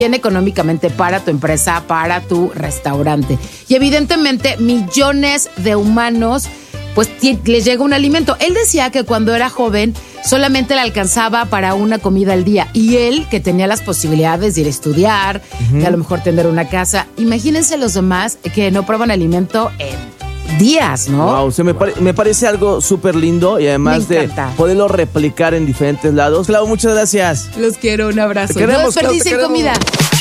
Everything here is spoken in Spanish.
bien económicamente para tu empresa, para tu restaurante. Y evidentemente millones de humanos pues les llega un alimento. Él decía que cuando era joven solamente le alcanzaba para una comida al día. Y él, que tenía las posibilidades de ir a estudiar, de a lo mejor tener una casa. Imagínense los demás que no prueban alimento en días, ¿no? Wow, me parece algo súper lindo y además de poderlo replicar en diferentes lados. Clau, muchas gracias. Los quiero, un abrazo. Te queremos, No desperdicien comida.